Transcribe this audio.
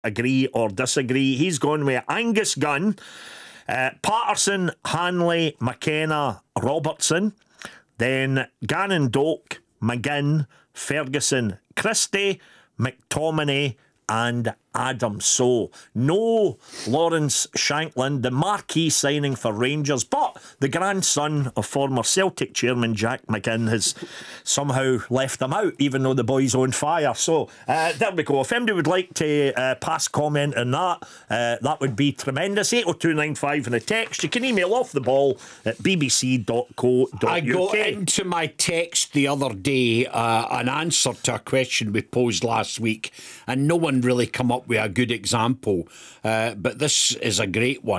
agree or disagree. He's gone with Angus Gunn, Patterson, Hanley, McKenna, Robertson, then Gannon Doak, McGinn, Ferguson, Christie, McTominay, and Adam. So no Lawrence Shankland, the marquee signing for Rangers, but the grandson of former Celtic chairman Jack McGinn has somehow left them out, even though the boy's on fire. So there we go. If anybody would like to pass comment on that would be tremendous. 80295 in the text. You can email off the ball at bbc.co.uk. I got into my text the other day an answer to a question we posed last week, and no one really come up with a good example, but this is a great one.